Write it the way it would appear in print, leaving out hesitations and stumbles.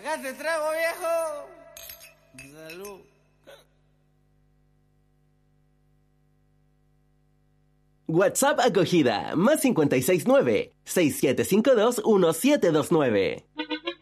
¿Dejaste trago, viejo? Salud. WhatsApp acogida, +569 6752 1729.